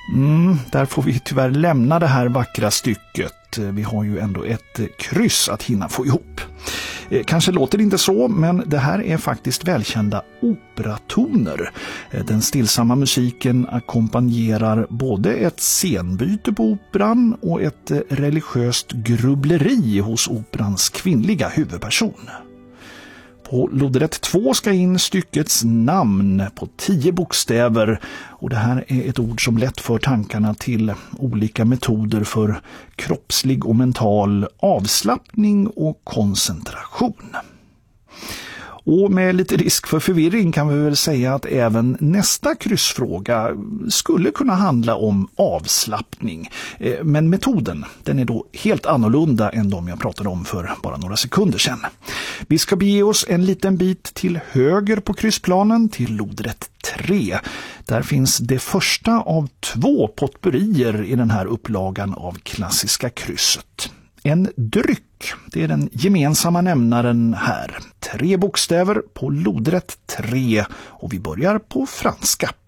Där får vi tyvärr lämna det här vackra stycket. Vi har ju ändå ett kryss att hinna få ihop. Kanske låter det inte så, men det här är faktiskt välkända operatoner. Den stillsamma musiken ackompanjerar både ett scenbyte på operan och ett religiöst grubbleri hos operans kvinnliga huvudperson. På lodrätt 2 ska in styckets namn på 10 bokstäver, och det här är ett ord som lätt för tankarna till olika metoder för kroppslig och mental avslappning och koncentration. Och med lite risk för förvirring kan vi väl säga att även nästa kryssfråga skulle kunna handla om avslappning. Men metoden, den är då helt annorlunda än de jag pratade om för bara några sekunder sedan. Vi ska bege oss en liten bit till höger på kryssplanen till lodrätt 3. Där finns det första av 2 potpurrier i den här upplagan av klassiska krysset. En dryck, det är den gemensamma nämnaren här. 3 bokstäver på lodrätt 3, och vi börjar på franska.